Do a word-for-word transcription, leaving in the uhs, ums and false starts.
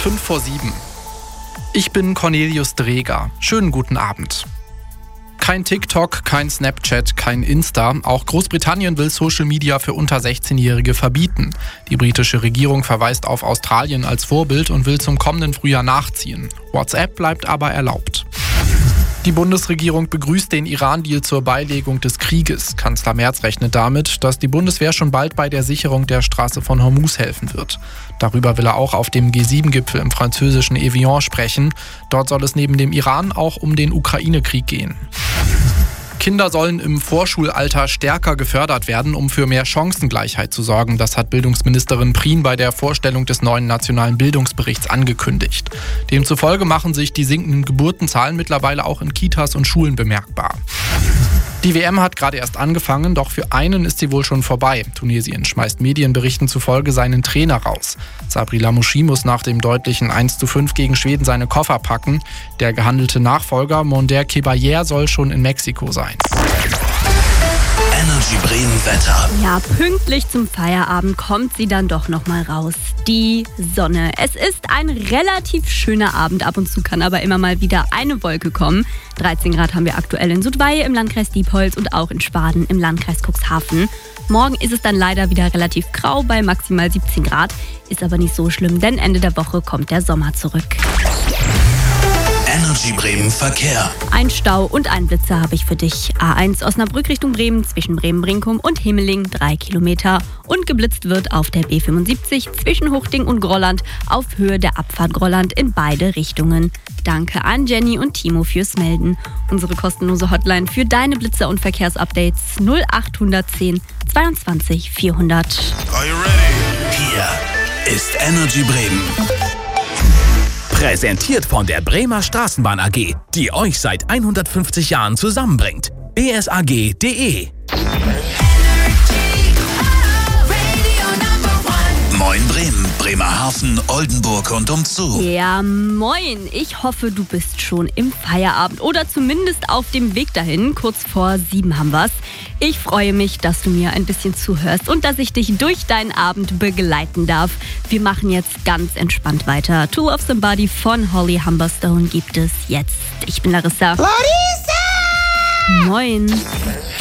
fünf vor sieben. Ich bin Cornelius Dreger. Schönen guten Abend. Kein TikTok, kein Snapchat, kein Insta. Auch Großbritannien will Social Media für unter sechzehnjährige verbieten. Die britische Regierung verweist auf Australien als Vorbild und will zum kommenden Frühjahr nachziehen. WhatsApp bleibt aber erlaubt. Die Bundesregierung begrüßt den Iran-Deal zur Beilegung des Krieges. Kanzler Merz rechnet damit, dass die Bundeswehr schon bald bei der Sicherung der Straße von Hormuz helfen wird. Darüber will er auch auf dem G sieben Gipfel im französischen Evian sprechen. Dort soll es neben dem Iran auch um den Ukraine-Krieg gehen. Kinder sollen im Vorschulalter stärker gefördert werden, um für mehr Chancengleichheit zu sorgen. Das hat Bildungsministerin Prien bei der Vorstellung des neuen nationalen Bildungsberichts angekündigt. Demzufolge machen sich die sinkenden Geburtenzahlen mittlerweile auch in Kitas und Schulen bemerkbar. Die W M hat gerade erst angefangen, doch für einen ist sie wohl schon vorbei. Tunesien schmeißt Medienberichten zufolge seinen Trainer raus. Sabri Lamouchi muss nach dem deutlichen eins zu fünf gegen Schweden seine Koffer packen. Der gehandelte Nachfolger Monder Kebayer soll schon in Mexiko sein. Energy Bremen Wetter. Ja, pünktlich zum Feierabend kommt sie dann doch noch mal raus. Die Sonne. Es ist ein relativ schöner Abend. Ab und zu kann aber immer mal wieder eine Wolke kommen. dreizehn Grad haben wir aktuell in Sudweihe im Landkreis Diepholz und auch in Schwaden im Landkreis Cuxhaven. Morgen ist es dann leider wieder relativ grau bei maximal siebzehn Grad. Ist aber nicht so schlimm, denn Ende der Woche kommt der Sommer zurück. Energy Bremen Verkehr. Ein Stau und ein Blitzer habe ich für dich. A eins Osnabrück Richtung Bremen zwischen Bremen-Brinkum und Himmeling drei Kilometer. Und geblitzt wird auf der B fünfundsiebzig zwischen Hochding und Grolland auf Höhe der Abfahrt Grolland in beide Richtungen. Danke an Jenny und Timo fürs Melden. Unsere kostenlose Hotline für deine Blitzer- und Verkehrsupdates null acht zehn zweiundzwanzig vierhundert. Are you ready? Hier ist Energy Bremen. Präsentiert von der Bremer Straßenbahn A G, die euch seit hundertfünfzig Jahren zusammenbringt. b s a g punkt d e. Moin Bremen, Bremerhaven, Oldenburg und umzu. Ja, moin. Ich hoffe, du bist schon im Feierabend oder zumindest auf dem Weg dahin. Kurz vor sieben haben wir's. Ich freue mich, dass du mir ein bisschen zuhörst und dass ich dich durch deinen Abend begleiten darf. Wir machen jetzt ganz entspannt weiter. Two of Somebody von Holly Humberstone gibt es jetzt. Ich bin Larissa. Larissa! Moin.